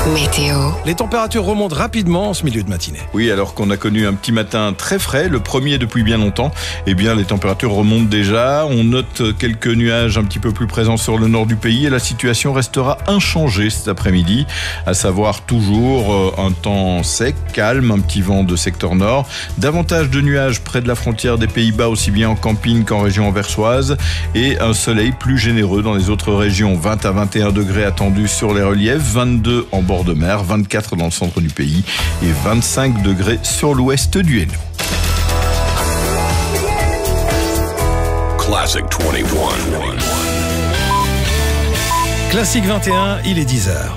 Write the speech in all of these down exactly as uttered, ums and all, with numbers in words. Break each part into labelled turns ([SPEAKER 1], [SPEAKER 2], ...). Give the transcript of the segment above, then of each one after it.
[SPEAKER 1] Météo.
[SPEAKER 2] Les températures remontent rapidement en ce milieu de matinée.
[SPEAKER 3] Oui, alors qu'on a connu un petit matin très frais, le premier depuis bien longtemps, eh bien les températures remontent déjà. On note quelques nuages un petit peu plus présents sur le nord du pays et la situation restera inchangée cet après-midi, à savoir toujours un temps sec, calme, un petit vent de secteur nord, davantage de nuages près de la frontière des Pays-Bas, aussi bien en camping qu'en région anversoise, et un soleil plus généreux dans les autres régions. vingt à vingt et un degrés attendus sur les reliefs, vingt-deux en bord de mer, vingt-quatre dans le centre du pays et vingt-cinq degrés sur l'ouest du Hainaut.
[SPEAKER 4] Classic vingt et un.
[SPEAKER 2] Classique vingt et un, il est dix heures.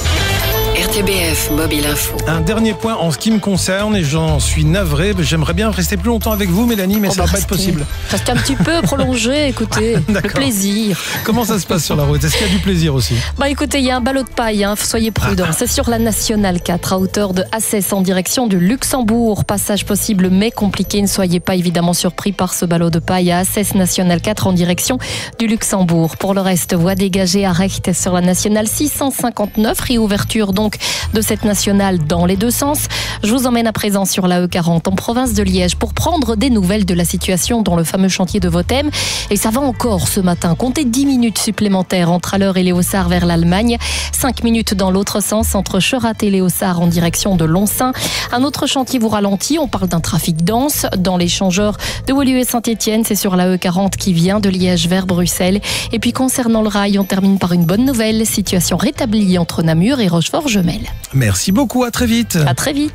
[SPEAKER 1] R T B F Mobile Info.
[SPEAKER 2] Un dernier point en ce qui me concerne et j'en suis navré. J'aimerais bien rester plus longtemps avec vous, Mélanie, mais
[SPEAKER 5] On
[SPEAKER 2] ça
[SPEAKER 5] va
[SPEAKER 2] va pas être
[SPEAKER 5] rester.
[SPEAKER 2] possible.
[SPEAKER 5] Restez un petit peu prolongé, écoutez, le
[SPEAKER 2] D'accord.
[SPEAKER 5] plaisir.
[SPEAKER 2] Comment ça se passe sur la route? Est-ce qu'il y a du plaisir aussi?
[SPEAKER 5] Bah écoutez, il y a un ballot de paille, hein, soyez prudents. C'est sur la Nationale quatre à hauteur de Assès en direction du Luxembourg. Passage possible mais compliqué. Ne soyez pas évidemment surpris par ce ballot de paille à Assès, Nationale quatre en direction du Luxembourg. Pour le reste, voie dégagée à Recht sur la Nationale six cent cinquante-neuf. Réouverture donc de cette nationale dans les deux sens. Je vous emmène à présent sur la E quarante en province de Liège pour prendre des nouvelles de la situation dans le fameux chantier de Vothème. Et ça va encore ce matin. Comptez dix minutes supplémentaires entre Alleur et Léosard vers l'Allemagne. cinq minutes dans l'autre sens entre Cherat et Léosard en direction de Lonsin. Un autre chantier vous ralentit. On parle d'un trafic dense dans l'échangeur de Woluwe et Saint-Étienne. C'est sur la E quarante qui vient de Liège vers Bruxelles. Et puis concernant le rail, on termine par une bonne nouvelle. Situation rétablie entre Namur et Rochefort-Gemelle.
[SPEAKER 2] Merci beaucoup, à très vite.
[SPEAKER 5] À très vite.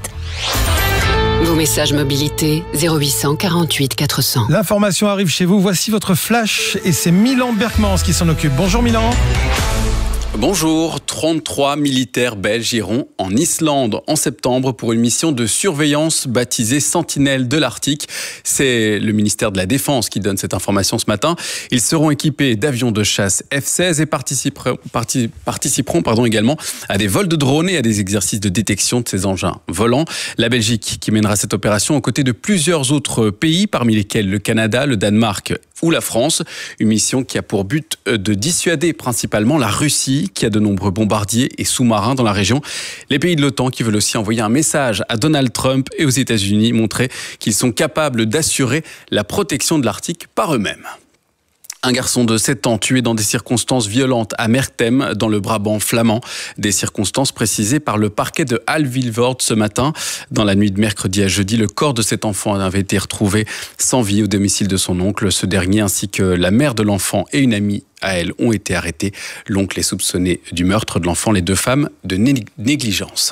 [SPEAKER 1] Vos messages mobilité zéro huit cent quarante-huit quatre cents.
[SPEAKER 2] L'information arrive chez vous. Voici votre flash et c'est Milan Berkmans qui s'en occupe. Bonjour Milan.
[SPEAKER 6] Bonjour, trente-trois militaires belges iront en Islande en septembre pour une mission de surveillance baptisée Sentinelle de l'Arctique. C'est le ministère de la Défense qui donne cette information ce matin. Ils seront équipés d'avions de chasse F seize et participeront, parti, participeront pardon, également à des vols de drones et à des exercices de détection de ces engins volants. La Belgique qui mènera cette opération aux côtés de plusieurs autres pays, parmi lesquels le Canada, le Danemark ou la France. Une mission qui a pour but de dissuader principalement la Russie, qui a de nombreux bombardiers et sous-marins dans la région. Les pays de l'OTAN qui veulent aussi envoyer un message à Donald Trump et aux États-Unis, montrer qu'ils sont capables d'assurer la protection de l'Arctique par eux-mêmes. Un garçon de sept ans tué dans des circonstances violentes à Merchtem, dans le Brabant flamand. Des circonstances précisées par le parquet de Halle-Vilvoorde ce matin. Dans la nuit de mercredi à jeudi, le corps de cet enfant avait été retrouvé sans vie au domicile de son oncle. Ce dernier ainsi que la mère de l'enfant et une amie à elle ont été arrêtés. L'oncle est soupçonné du meurtre de l'enfant, les deux femmes de négligence.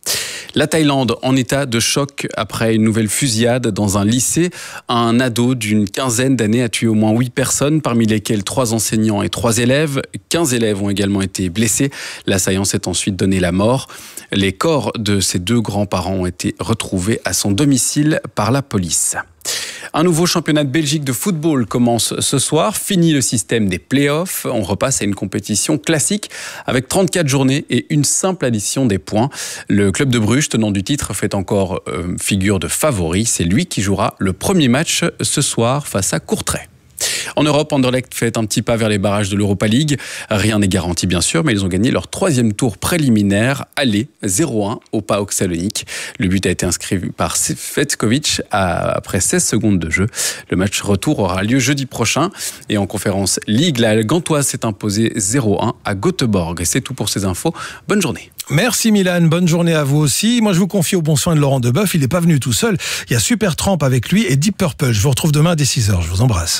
[SPEAKER 6] La Thaïlande en état de choc après une nouvelle fusillade dans un lycée. Un ado d'une quinzaine d'années a tué au moins huit personnes, parmi lesquelles trois enseignants et trois élèves. quinze élèves ont également été blessés. L'assaillant s'est ensuite donné la mort. Les corps de ses deux grands-parents ont été retrouvés à son domicile par la police. Un nouveau championnat de Belgique de football commence ce soir. Fini le système des play-offs. On repasse à une compétition classique avec trente-quatre journées et une simple addition des points. Le club de Bruges, tenant du titre, fait encore euh, figure de favori. C'est lui qui jouera le premier match ce soir face à Courtrai. En Europe, Anderlecht fait un petit pas vers les barrages de l'Europa League. Rien n'est garanti bien sûr, mais ils ont gagné leur troisième tour préliminaire, aller zéro un au PAOK Salonique. Le but a été inscrit par Fetkovic après seize secondes de jeu. Le match retour aura lieu jeudi prochain. Et en conférence Ligue, la Gantoise s'est imposée zéro un à Göteborg. Et c'est tout pour ces infos. Bonne journée.
[SPEAKER 2] Merci Milan, bonne journée à vous aussi. Moi je vous confie au bon soin de Laurent Deboeuf, il n'est pas venu tout seul. Il y a Supertramp avec lui et Deep Purple. Je vous retrouve demain dès six heures, je vous embrasse.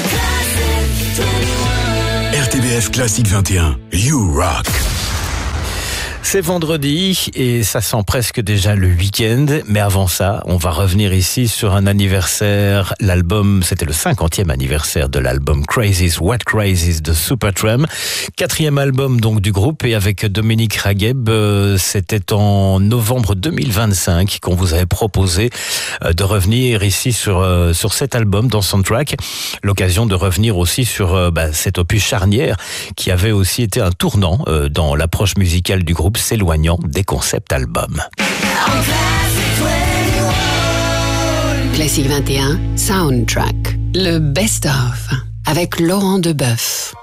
[SPEAKER 4] R T B F Classique vingt et un, You Rock.
[SPEAKER 7] C'est vendredi et ça sent presque déjà le week-end. Mais avant ça, on va revenir ici sur un anniversaire. L'album, c'était le cinquantième anniversaire de l'album Crazies, What Crazies de Supertramp. Quatrième album donc du groupe et avec Dominique Ragheb, euh, c'était en novembre deux mille vingt-cinq qu'on vous avait proposé euh, de revenir ici sur euh, sur cet album dans Soundtrack. L'occasion de revenir aussi sur euh, bah, cet opus charnière qui avait aussi été un tournant euh, dans l'approche musicale du groupe, s'éloignant des concepts albums.
[SPEAKER 1] Classique vingt et un, Soundtrack. Le best-of avec Laurent Deboeuf.